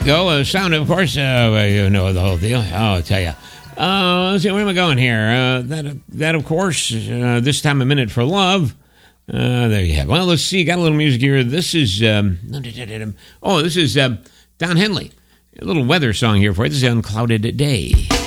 go. Sound, of course, you know the whole deal. I'll tell you. Let's see, where am I going here? That of course, This Time a Minute for Love. There you have it. Well, let's see. Got a little music here. This is, this is Don Henley. A little weather song here for you. This is Unclouded Day.